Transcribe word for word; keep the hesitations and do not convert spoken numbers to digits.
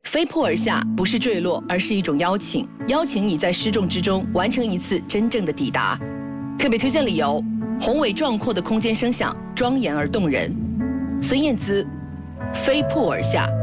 飞瀑而下不是坠落，而是一种邀请，邀请你在失重之中完成一次真正的抵达。特别推荐理由：宏伟壮阔的空间声响，庄严而动人。孙燕姿，飞瀑而下。